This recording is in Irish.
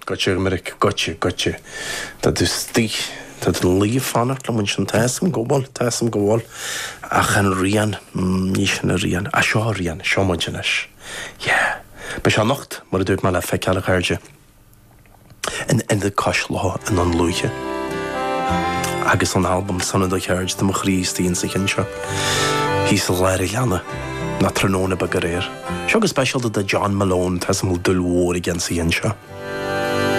Gotcha, Americ, gotcha. That is the that leave fanart mun sin tasam gobal a chan rian nísna rian a seo rian seomanjanis. Yeah. Be se nacht mar dúirt me le feiceala chairde in the coslá in an lúige. Agus an album sanna do chairde de chrístíon sa cinseo. Hís a leir leanna na tróna bagaréir. Segus special de John Malone tasam dulhór igen sa cinseo.